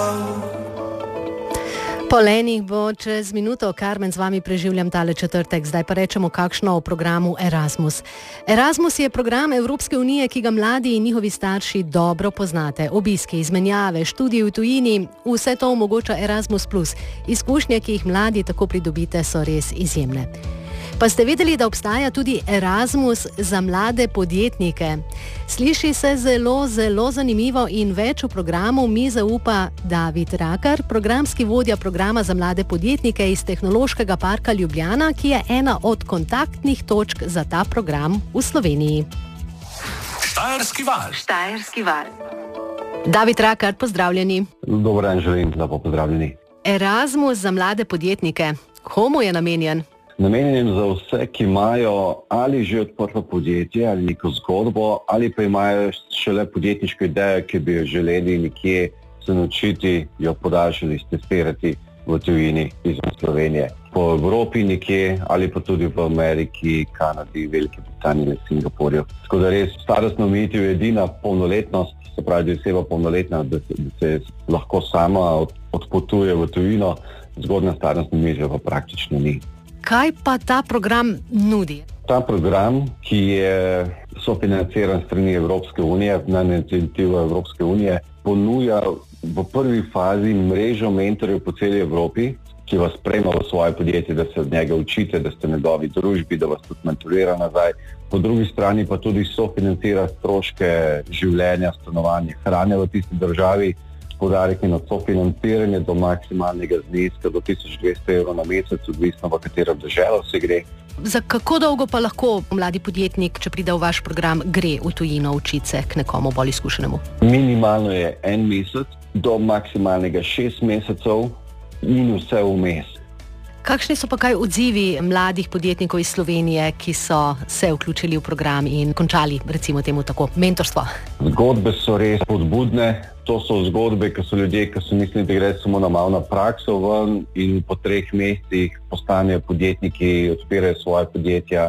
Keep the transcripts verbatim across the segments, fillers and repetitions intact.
Polenih bo čez minuto. Karmen, z vami preživljam tale četrtek. Zdaj pa rečemo kakšno o programu Erasmus. Erasmus je program Evropske unije, ki ga mladi in njihovi starši dobro poznate. Obiski, izmenjave, študiji v tujini, vse to omogoča Erasmus plus. Izkušnje, ki jih mladi tako pridobite, so res izjemne. Pa ste vedeli, da obstaja tudi Erasmus za mlade podjetnike? Sliši se zelo, zelo zanimivo in več v programu mi zaupa David Rakar, programski vodja programa za mlade podjetnike iz Tehnološkega parka Ljubljana, ki je ena od kontaktnih točk za ta program v Sloveniji. Štajerski val. Štajerski val. David Rakar, pozdravljeni. Dober dan, želim, lepo pozdravljeni. Erasmus za mlade podjetnike. Komu je namenjen? Namenjen za vse, ki imajo ali že odprto podjetje ali neko zgodbo, ali pa imajo šele podjetniško idejo, ki bi jo želeli nekje se naučiti, jo podaljšati, testirati v tujini izven Slovenije. Po Evropi nekje ali pa tudi v Ameriki, Kanadi, Veliki Britaniji ali Singapurju. Tako da res starostna omejitev je edina polnoletnost, se pravi, da je oseba polnoletna, da se, da se lahko sama odpotuje v tujino, zgodna starostna omejitev pa praktično ni. Kaj pa ta program nudi? Ta program, ki je sofinanciran strani Evropske unije, na inicijativo Evropske unije, ponuja v prvi fazi mrežo mentorjev po celi Evropi, ki vas sprejme v svoje podjetje, da se od njega učite, da ste v njegovi družbi, da vas tudi mentorira nazaj. Po drugi strani pa tudi sofinancira stroške življenja, stanovanja, hrane v tisti državi. Podarek je na sofinanciranje do maksimalnega zneska do tisoč dvesto evrov na mesec, odvisno v katero državo se gre. Za kako dolgo pa lahko mladi podjetnik, če pride v vaš program, gre v tujino učiti se k nekomu bolj izkušenemu? Minimalno je en mesec, do maksimalnega šest mesecev in vse vmes. Kakšni so pa kaj odzivi mladih podjetnikov iz Slovenije, ki so se vključili v program in končali, recimo temu tako, mentorstvo? Zgodbe so res podbudne. To so zgodbe, ki so ljudje, ki so mislili, da gre samo na malo na prakso ven in po treh mesecih postanejo podjetniki, odpirajo svoje podjetja.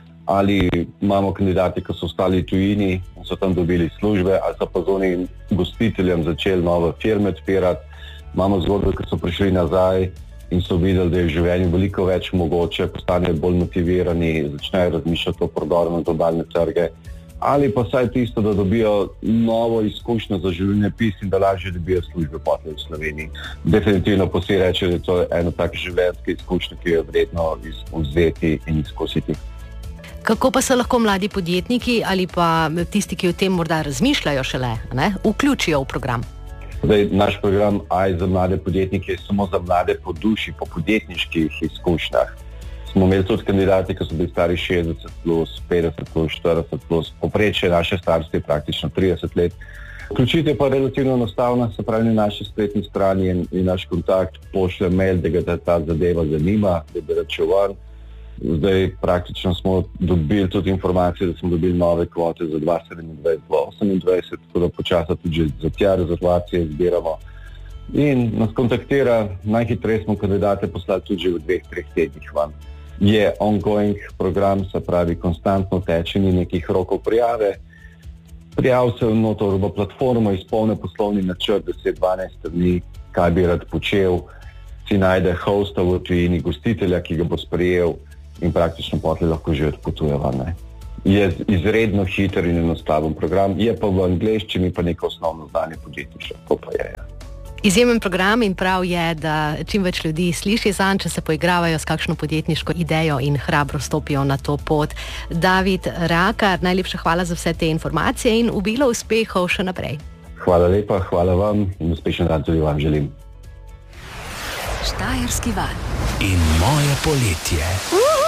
Ali imamo kandidati, ki so ostali v tujini in so tam dobili službe, ali so pa z onim gostiteljem začeli nove firme odpirati. Imamo zgodbe, ki so prišli nazaj in so videli, da je v življenju veliko več mogoče, postanejo bolj motivirani, začnejo razmišljati o prodoru na globalne trge. Ali pa vsaj tisto, da dobijo novo izkušnjo za življenjepis in da lažje dobijo službe potle v Sloveniji. Definitivno pa si reče, da je to ena taka življenjska izkušnja, ki jo je vredno vzeti in izkusiti. Kako pa se lahko mladi podjetniki ali pa tisti, ki o tem morda razmišljajo šele, ne, vključijo v program? Zdaj, naš program A I za mlade podjetnike je samo za mlade po duši, po podjetniških izkušnjah. Smo imeli tudi kandidati, ki so bili stari šestdeset plus, petdeset plus, štirideset plus, povprečje naše starosti je praktično trideset let. Vključitev je pa relativno enostavna, se pravi, na naši spletni strani in, in naš kontakt pošlje mail, da ga ta, ta zadeva zanima, da bi račel ven. Zdaj praktično smo dobili tudi informacije, da smo dobili nove kvote za dva tisoč sedemindvajset do osemindvajset, tako da počasno tudi za tja rezervacije zbiramo. In nas kontaktira, najhitreje smo kandidate poslali tudi že v dveh, treh tednih van. Je ongoing program, se pravi konstantno teče, ni nekih rokov prijave. Prijav se notor v platformo, izpolne poslovni načrt deset dvanajst dni, kaj bi rad počel, si najde hosta v tujini, gostitelja, ki ga bo sprejel in praktično potlej lahko že odpotuje van. Je izredno hiter in enostaven program, je pa v angleščini pa neko osnovno znanje podjetništva, to pa je. Izjemen program in prav je, da čim več ljudi sliši zanj, če se poigravajo s kakšno podjetniško idejo in hrabro stopijo na to pot. David Rakar, najlepša hvala za vse te informacije in obilo uspehov še naprej. Hvala lepa, hvala vam in uspešen dan tudi vam želim. Štajerski val in moje poletje.